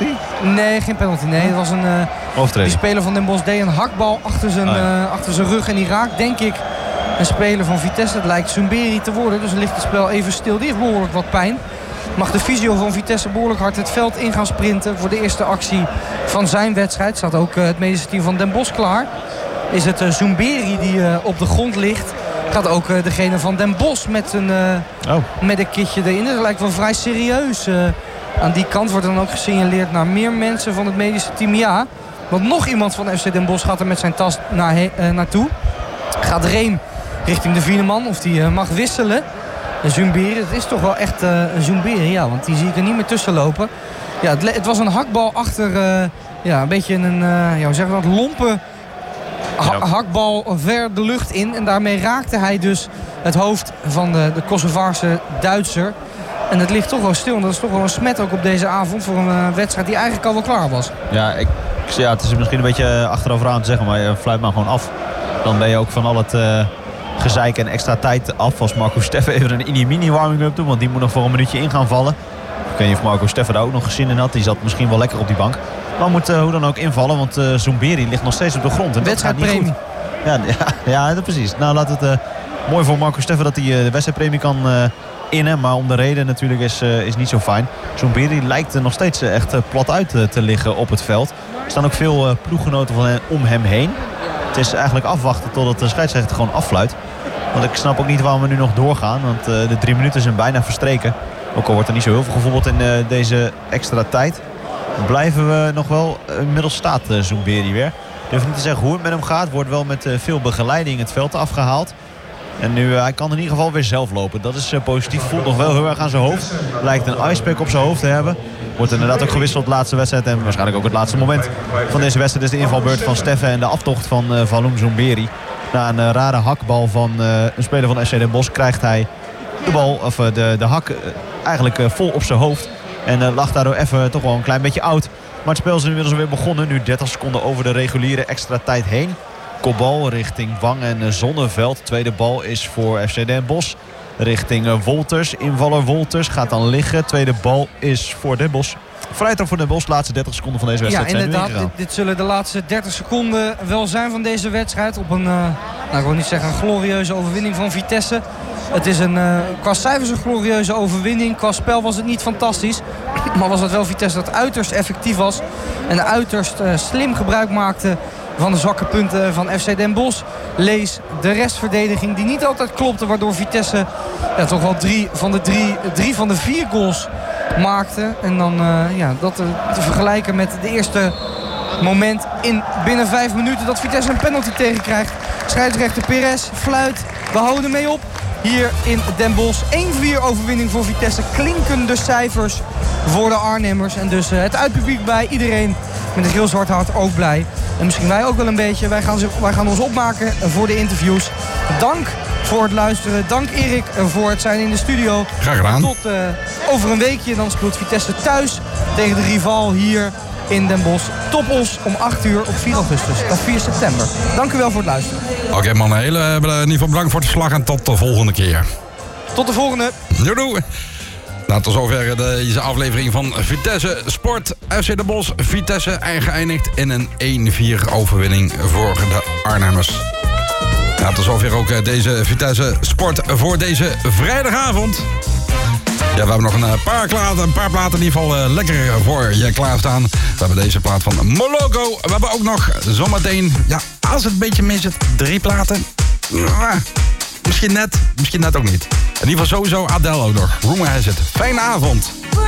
penalty? Nee, geen penalty. Nee, het was een... Overtreding. Die speler van Den Bosch deed een hakbal achter zijn rug. En die raakt, denk ik, een speler van Vitesse. Het lijkt Zumberi te worden. Dus ligt het spel even stil. Die heeft behoorlijk wat pijn. Mag de fysio van Vitesse behoorlijk hard het veld in gaan sprinten. Voor de eerste actie van zijn wedstrijd. Staat ook het medische team van Den Bosch klaar. Is het Zumberi die op de grond ligt. Gaat ook degene van Den Bosch met een kitje erin. Dat lijkt wel vrij serieus. Aan die kant wordt dan ook gesignaleerd naar meer mensen van het medische team. Ja, want nog iemand van FC Den Bosch gaat er met zijn tas naartoe. Gaat Reem richting de vierde man of die mag wisselen. Zumberi, het is toch wel echt een Zumberi, ja, want die zie ik er niet meer tussen lopen. Ja, het was een hakbal achter, een beetje een lompe hakbal ver de lucht in. En daarmee raakte hij dus het hoofd van de Kosovaarse Duitser. En het ligt toch wel stil. En dat is toch wel een smet ook op deze avond voor een wedstrijd die eigenlijk al wel klaar was. Ja, het is misschien een beetje achterover aan te zeggen, maar fluit maar gewoon af. Dan ben je ook van al het gezeik en extra tijd af als Marco Steffen even een mini warming-up doet. Want die moet nog voor een minuutje in gaan vallen. Ik weet niet of Marco Steffen daar ook nog gezin in had. Die zat misschien wel lekker op die bank. Maar moet hoe dan ook invallen, want Zumberi ligt nog steeds op de grond. En dat gaat niet goed. Ja, precies. Nou, laat het mooi voor Marco Steffen dat hij de wedstrijdpremie kan innen. Maar om de reden natuurlijk is niet zo fijn. Zumberi lijkt er nog steeds echt plat uit te liggen op het veld. Er staan ook veel ploeggenoten van om hem heen. Het is eigenlijk afwachten totdat de scheidsrechter gewoon affluit. Want ik snap ook niet waarom we nu nog doorgaan. Want de 3 minuten zijn bijna verstreken. Ook al wordt er niet zo heel veel gevoetbald in deze extra tijd. Blijven we nog wel, inmiddels staat Zumberi weer. Ik durf niet te zeggen hoe het met hem gaat. Wordt wel met veel begeleiding het veld afgehaald. En nu, hij kan in ieder geval weer zelf lopen. Dat is positief. Voelt nog wel heel erg aan zijn hoofd. Lijkt een icepack op zijn hoofd te hebben. Wordt inderdaad ook gewisseld de laatste wedstrijd. En waarschijnlijk ook het laatste moment van deze wedstrijd is de invalbeurt van Steffen en de aftocht van Valoum Zumberi. Na een rare hakbal van een speler van FC Den Bosch krijgt hij de bal, of de hak eigenlijk vol op zijn hoofd. En lag daardoor even toch wel een klein beetje oud. Maar het spel is inmiddels weer begonnen. Nu 30 seconden over de reguliere extra tijd heen. Kopbal richting Wang en Zonneveld. Tweede bal is voor FC Den Bosch. Richting Wolters. Invaller Wolters gaat dan liggen. Tweede bal is voor Den Bosch. Vrijtrap voor Den Bosch. Laatste 30 seconden van deze wedstrijd. Ja, inderdaad. Dit zullen de laatste 30 seconden wel zijn van deze wedstrijd. Op een, ik wil niet zeggen een glorieuze overwinning van Vitesse. Het is qua cijfers een glorieuze overwinning. Qua spel was het niet fantastisch. Maar was het wel Vitesse dat uiterst effectief was. En uiterst slim gebruik maakte van de zwakke punten van FC Den Bosch. Lees de restverdediging die niet altijd klopte. Waardoor Vitesse toch wel 3 van de 4 goals maakte. En dan dat te vergelijken met de eerste moment binnen 5 minuten dat Vitesse een penalty tegenkrijgt. Scheidsrechter Perez fluit. We houden mee op. Hier in Den Bosch 1-4 overwinning voor Vitesse. Klinkende cijfers voor de Arnhemmers. En dus het uitpubliek bij iedereen met een heel zwart hart ook blij. En misschien wij ook wel een beetje. Wij gaan ons opmaken voor de interviews. Dank voor het luisteren. Dank Erik voor het zijn in de studio. Graag gedaan. Tot over een weekje. Dan speelt Vitesse thuis tegen de rival hier in Den Bosch. Topos om 8 uur op 4 augustus. Of 4 september. Dank u wel voor het luisteren. Oké, mannen. In ieder geval bedankt voor het verslag en tot de volgende keer. Tot de volgende. Doei. Nou, tot zover deze aflevering van Vitesse Sport. FC Den Bosch. Vitesse geëindigd in een 1-4 overwinning voor de Arnhemmers. Nou, tot zover ook deze Vitesse Sport voor deze vrijdagavond. Ja, we hebben nog een paar platen in ieder geval lekker voor je klaarstaan. We hebben deze plaat van Moloko. We hebben ook nog zometeen, als het een beetje mis zit, 3 platen. Misschien net ook niet. In ieder geval sowieso Adele ook nog. Rumor has it. Fijne avond.